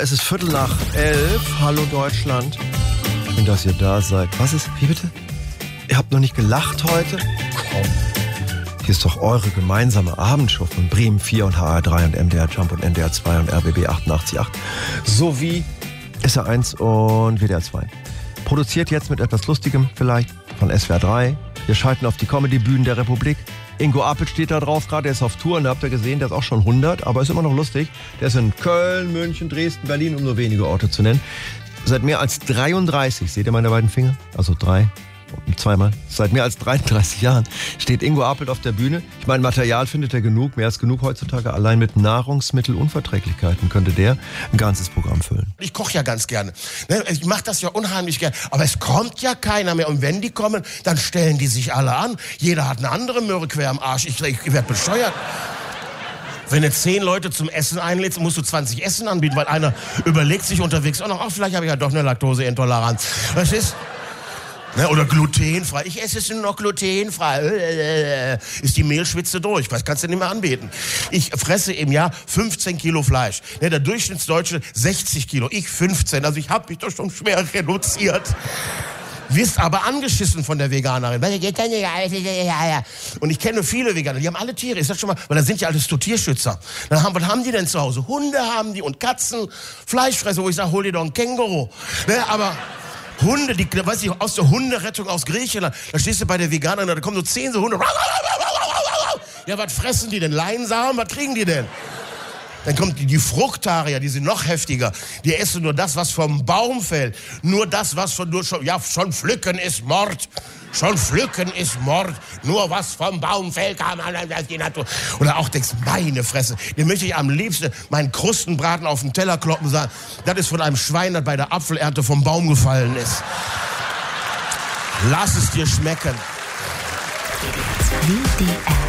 es ist 11:15. Hallo Deutschland. Schön, dass ihr da seid. Was ist? Wie bitte? Ihr habt noch nicht gelacht heute? Komm. Hier ist doch eure gemeinsame Abendshow von Bremen 4 und HR3 und MDR Jump und NDR 2 und RBB 88.8 sowie SR1 und WDR 2. Produziert jetzt mit etwas Lustigem vielleicht von SWR 3. Wir schalten auf die Comedy-Bühnen der Republik. Ingo Appelt steht da drauf gerade, der ist auf Tour und da habt ihr gesehen, der ist auch schon 100, aber ist immer noch lustig. Der ist in Köln, München, Dresden, Berlin, um nur wenige Orte zu nennen. Seit mehr als 33, seht ihr meine beiden Finger? Also 3, zweimal. Seit mehr als 33 Jahren steht Ingo Appelt auf der Bühne. Ich meine, Material findet er genug, mehr als genug heutzutage. Allein mit Nahrungsmittelunverträglichkeiten könnte der ein ganzes Programm füllen. Ich koche ja ganz gerne. Ich mache das ja unheimlich gerne. Aber es kommt ja keiner mehr. Und wenn die kommen, dann stellen die sich alle an. Jeder hat eine andere Möhre quer am Arsch. Ich werde bescheuert. Wenn du 10 Leute zum Essen einlädst, musst du 20 Essen anbieten, weil einer überlegt sich unterwegs auch noch, vielleicht habe ich ja doch eine Laktoseintoleranz. Was ist? Ne, oder glutenfrei. Ich esse es nur noch glutenfrei. Ist die Mehlschwitze durch. Was kannst du nicht mehr anbieten? Ich fresse im Jahr 15 Kilo Fleisch. Ne, der Durchschnittsdeutsche 60 Kilo. Ich 15. Also ich habe mich doch schon schwer reduziert. Wirst aber angeschissen von der Veganerin. Und ich kenne viele Veganer, die haben alle Tiere. Ich sag schon mal, weil da sind ja alles so Tierschützer. Was haben die denn zu Hause? Hunde haben die und Katzen, Fleischfresser, wo ich sage, hol dir doch ein Känguru. Ne, aber Hunde, die, weiß ich, aus der Hunderettung aus Griechenland, da stehst du bei der Veganerin, da kommen so 10 so Hunde. Ja, was fressen die denn? Leinsamen, was kriegen die denn? Dann kommt die Fruchtarier, die sind noch heftiger. Die essen nur das, was vom Baum fällt. Nur das, was schon pflücken ist Mord. Schon pflücken ist Mord. Nur was vom Baum fällt, kann man die Natur. Oder auch denkst, meine Fresse, den möchte ich am liebsten meinen Krustenbraten auf den Teller kloppen und sagen, das ist von einem Schwein, das bei der Apfelernte vom Baum gefallen ist. Lass es dir schmecken. WDR